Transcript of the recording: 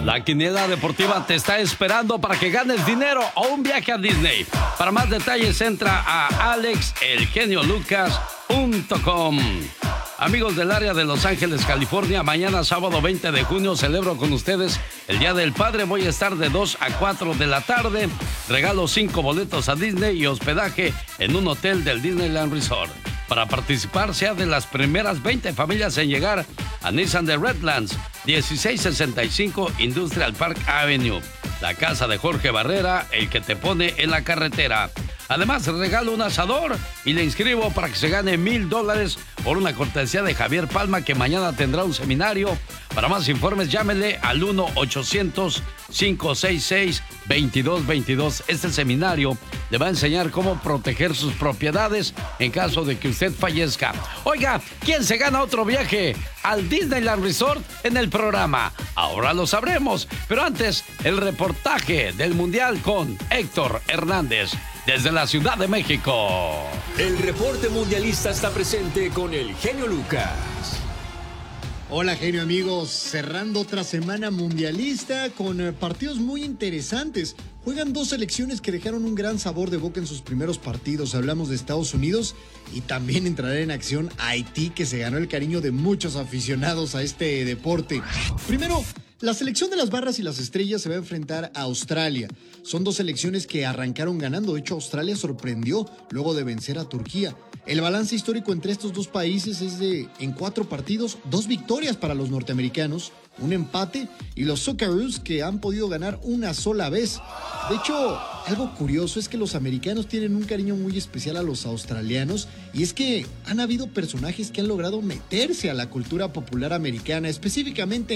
La quiniela deportiva te está esperando para que ganes dinero o un viaje a Disney. Para más detalles entra a alexelgeniolucas.com. Amigos del área de Los Ángeles, California, mañana sábado 20 de junio celebro con ustedes el Día del Padre. Voy a estar de 2 a 4 de la tarde. Regalo 5 boletos a Disney y hospedaje en un hotel del Disneyland Resort. Para participar, sea de las primeras 20 familias en llegar a Nissan de Redlands, 1665 Industrial Park Avenue. La casa de Jorge Barrera, el que te pone en la carretera. Además, regalo un asador y le inscribo para que se gane $1,000 por una cortesía de Javier Palma, que mañana tendrá un seminario. Para más informes, llámele al 1-800-566-2222. Este seminario le va a enseñar cómo proteger sus propiedades en caso de que usted fallezca. Oiga, ¿quién se gana otro viaje al Disneyland Resort en el programa? Ahora lo sabremos, pero antes, el reportaje del Mundial con Héctor Hernández desde la Ciudad de México. El reporte mundialista está presente con el genio Lucas. Hola, genio amigos, cerrando otra semana mundialista con partidos muy interesantes. Juegan dos selecciones que dejaron un gran sabor de boca en sus primeros partidos. Hablamos de Estados Unidos y también entrará en acción Haití, que se ganó el cariño de muchos aficionados a este deporte. Primero, la selección de las barras y las estrellas se va a enfrentar a Australia. Son dos selecciones que arrancaron ganando. De hecho, Australia sorprendió luego de vencer a Turquía. El balance histórico entre estos dos países es de, en 4 partidos, 2 victorias para los norteamericanos, un empate, y los Socceroos, que han podido ganar una sola vez. De hecho, algo curioso es que los americanos tienen un cariño muy especial a los australianos, y es que han habido personajes que han logrado meterse a la cultura popular americana, específicamente